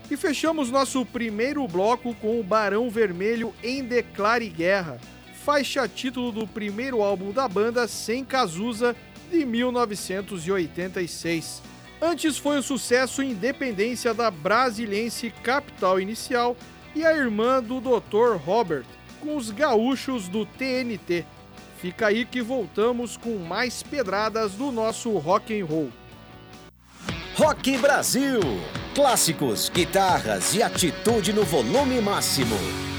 E fechamos nosso primeiro bloco com o Barão Vermelho em Declare Guerra, faixa título do primeiro álbum da banda, Sem Cazuza, de 1986. Antes foi o sucesso Independência da brasiliense Capital Inicial e a irmã do Dr. Robert, com os gaúchos do TNT. Fica aí que voltamos com mais pedradas do nosso rock and roll. Rock Brasil, clássicos, guitarras e atitude no volume máximo.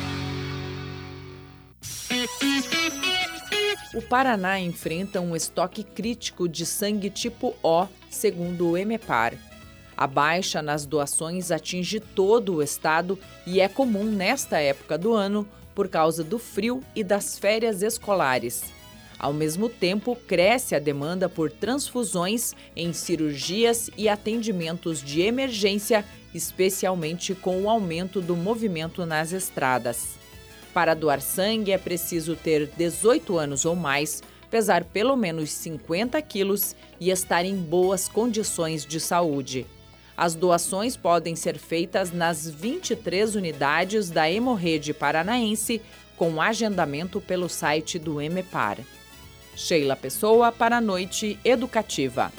O Paraná enfrenta um estoque crítico de sangue tipo O, segundo o EMEPAR. A baixa nas doações atinge todo o estado e é comum nesta época do ano por causa do frio e das férias escolares. Ao mesmo tempo, cresce a demanda por transfusões em cirurgias e atendimentos de emergência, especialmente com o aumento do movimento nas estradas. Para doar sangue é preciso ter 18 anos ou mais, pesar pelo menos 50 quilos e estar em boas condições de saúde. As doações podem ser feitas nas 23 unidades da Hemorrede Paranaense, com agendamento pelo site do EMEPAR. Sheila Pessoa para a Noite Educativa.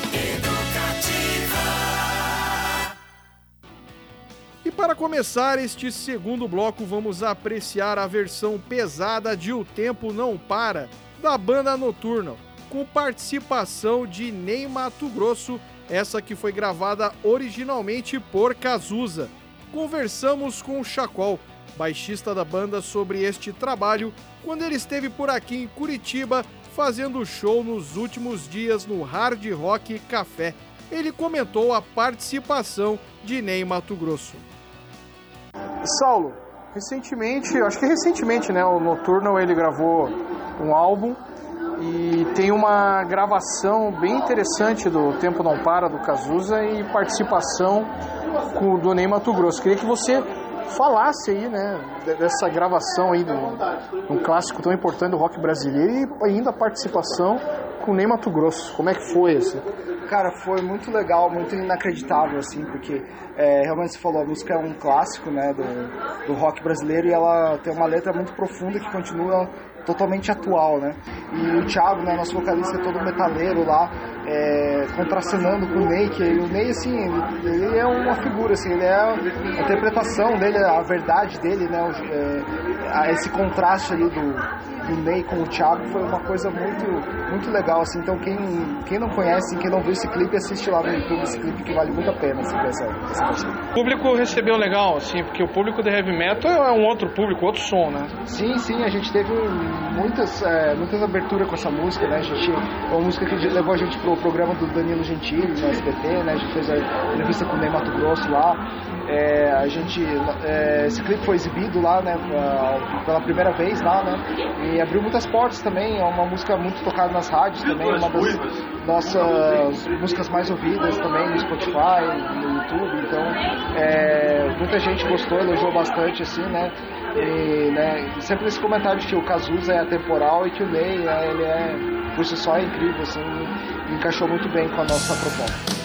E para começar este segundo bloco, vamos apreciar a versão pesada de O Tempo Não Para, da banda Nocturnal, com participação de Ney Matogrosso, essa que foi gravada originalmente por Cazuza. Conversamos com o Chacol, baixista da banda, sobre este trabalho, quando ele esteve por aqui em Curitiba, fazendo show nos últimos dias no Hard Rock Café. Ele comentou a participação de Ney Matogrosso. Saulo, acho que recentemente, né, o Nocturnal ele gravou um álbum e tem uma gravação bem interessante do O Tempo Não Para, do Cazuza, e participação do Ney Matogrosso. Queria que você falasse aí, né, dessa gravação aí de um clássico tão importante do rock brasileiro e ainda a participação com o Ney Matogrosso. Como é que foi, assim? Cara, foi muito legal, muito inacreditável, assim, porque realmente você falou, a música é um clássico, né, do rock brasileiro, e ela tem uma letra muito profunda que continua totalmente atual, né? E o Thiago, né, nosso vocalista, é todo metaleiro lá, contracenando com o Ney, que o Ney, assim, ele é uma figura, assim, ele é a interpretação dele, a verdade dele, né, esse contraste ali do Ney com o Thiago foi uma coisa muito, muito legal, assim. Então quem não conhece, quem não viu esse clipe, assiste lá no YouTube esse clipe, que vale muito a pena, assim, essa partida. O público recebeu legal, assim, porque o público de heavy metal é um outro público, outro som, né? Sim, a gente teve muitas aberturas com essa música, né? É uma música que levou a gente pro programa do Danilo Gentili, no SBT, né? A gente fez a entrevista com o Ney Matogrosso lá. Esse clipe foi exibido lá, né, pela primeira vez lá, né, e abriu muitas portas também. É uma música muito tocada nas rádios também, uma das nossas músicas mais ouvidas também no Spotify, no YouTube. Então muita gente gostou, elogiou bastante, assim, né, e, né, sempre esse comentário de que o Cazuza é atemporal e que o Ney, né, ele por si só é incrível, assim, e encaixou muito bem com a nossa proposta.